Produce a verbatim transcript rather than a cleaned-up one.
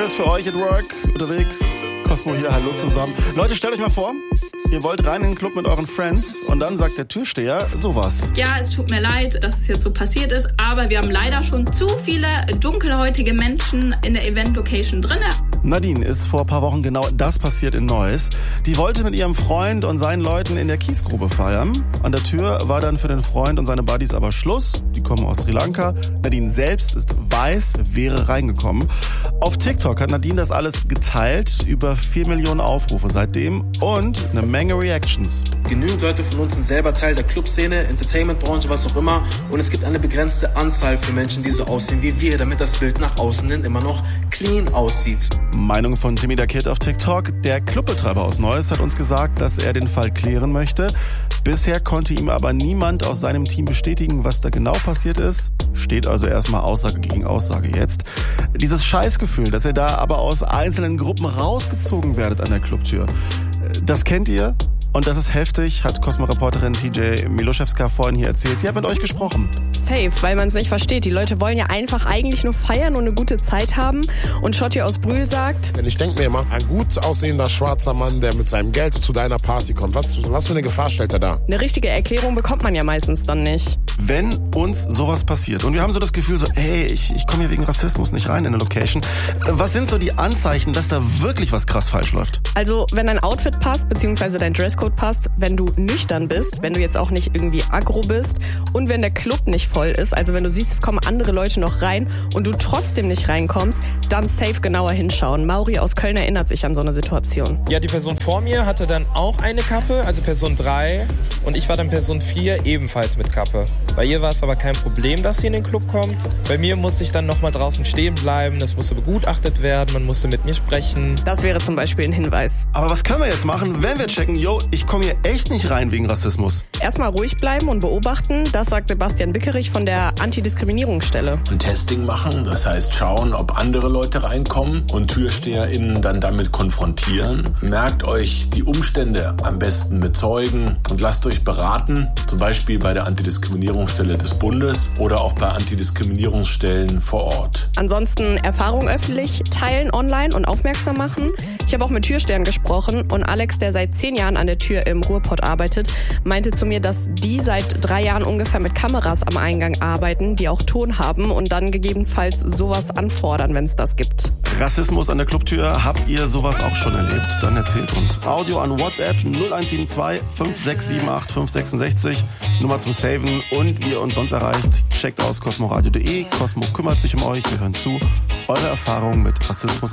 Alles für euch at work, unterwegs. Cosmo hier, hallo zusammen. Leute, stellt euch mal vor, ihr wollt rein in den Club mit euren Friends und dann sagt der Türsteher sowas. Ja, es tut mir leid, dass es jetzt so passiert ist, aber wir haben leider schon zu viele dunkelhäutige Menschen in der Event-Location drin. Nadine ist vor ein paar Wochen genau das passiert in Neuss. Die wollte mit ihrem Freund und seinen Leuten in der Kiesgrube feiern. An der Tür war dann für den Freund und seine Buddies aber Schluss. Die kommen aus Sri Lanka. Nadine selbst ist weiß, wäre reingekommen. Auf TikTok hat Nadine das alles geteilt. Über vier Millionen Aufrufe seitdem und eine Menge Reactions. Genügend Leute von uns sind selber Teil der Clubszene, Entertainmentbranche, was auch immer. Und es gibt eine begrenzte Anzahl für Menschen, die so aussehen wie wir, damit das Bild nach außen hin immer noch clean aussieht. Meinung von Timmy der Kid auf TikTok. Der Clubbetreiber aus Neuss hat uns gesagt, dass er den Fall klären möchte. Bisher konnte ihm aber niemand aus seinem Team bestätigen, was da genau passiert ist. Steht also erstmal Aussage gegen Aussage jetzt. Dieses Scheißgefühl, dass ihr da aber aus einzelnen Gruppen rausgezogen werdet an der Clubtür, das kennt ihr? Und das ist heftig, hat Cosmo-Reporterin T J Miloszewska vorhin hier erzählt. Die hat mit euch gesprochen. Safe, weil man es nicht versteht. Die Leute wollen ja einfach eigentlich nur feiern und eine gute Zeit haben. Und Schotti aus Brühl sagt... Denn ich denke mir immer, ein gut aussehender schwarzer Mann, der mit seinem Geld zu deiner Party kommt, was, was für eine Gefahr stellt er da? Eine richtige Erklärung bekommt man ja meistens dann nicht. Wenn uns sowas passiert und wir haben so das Gefühl so, ey, ich, ich komme hier wegen Rassismus nicht rein in eine Location. Was sind so die Anzeichen, dass da wirklich was krass falsch läuft? Also, wenn dein Outfit passt, beziehungsweise dein Dresscode passt, wenn du nüchtern bist, wenn du jetzt auch nicht irgendwie aggro bist und wenn der Club nicht voll ist, also wenn du siehst, es kommen andere Leute noch rein und du trotzdem nicht reinkommst, dann safe genauer hinschauen. Mauri aus Köln erinnert sich an so eine Situation. Ja, die Person vor mir hatte dann auch eine Kappe, also Person drei, und ich war dann Person vier, ebenfalls mit Kappe. Bei ihr war es aber kein Problem, dass sie in den Club kommt. Bei mir musste ich dann nochmal draußen stehen bleiben, das musste begutachtet werden, man musste mit mir sprechen. Das wäre zum Beispiel ein Hinweis. Aber was können wir jetzt machen, wenn wir checken, yo, ich komme hier echt nicht rein wegen Rassismus? Erstmal ruhig bleiben und beobachten, das sagt Sebastian Bickerich von der Antidiskriminierungsstelle. Ein Testing machen, das heißt schauen, ob andere Leute reinkommen und TürsteherInnen dann damit konfrontieren. Merkt euch die Umstände am besten mit Zeugen und lasst euch beraten, zum Beispiel bei der Antidiskriminierungsstelle des Bundes oder auch bei Antidiskriminierungsstellen vor Ort. Ansonsten Erfahrung öffentlich teilen online und aufmerksam machen. Ich habe auch mit Türstehern gesprochen und Alex, der seit zehn Jahren an der Tür im Ruhrpott arbeitet, meinte zu mir, dass die seit drei Jahren ungefähr mit Kameras am Eingang arbeiten, die auch Ton haben und dann gegebenenfalls sowas anfordern, wenn es das gibt. Rassismus an der Clubtür, habt ihr sowas auch schon erlebt? Dann erzählt uns. Audio an WhatsApp null eins sieben zwei fünf sechs sieben acht fünf sechs sechs, Nummer zum Saven, und wie ihr uns sonst erreicht, checkt aus cosmoradio punkt de. Cosmo kümmert sich um euch, wir hören zu. Eure Erfahrungen mit Rassismus